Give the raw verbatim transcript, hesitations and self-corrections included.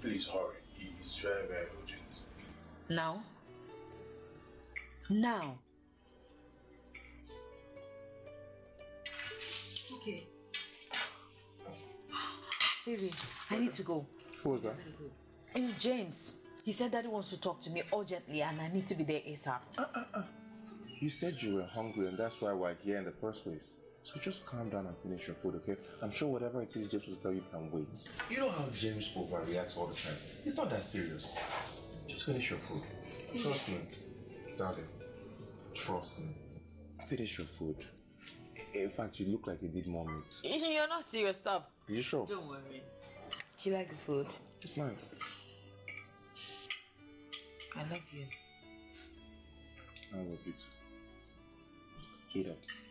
Please hurry. He's very, very urgent. Now? Now? Okay. Baby, I need to go. Who was that? It's James. He said that he wants to talk to me urgently and I need to be there ASAP. Uh, uh, uh. You said you were hungry and that's why we're here in the first place. So just calm down and finish your food, okay? I'm sure whatever it is James will tell you can wait. You know how James overreacts all the time. It's not that serious. Just finish your food. Trust me, darling. Trust me. Finish your food. In fact, you look like you need more meat. You're not serious, stop. Are you sure? Don't worry. Do you like the food? It's nice. I love you. I love you too. Eat up.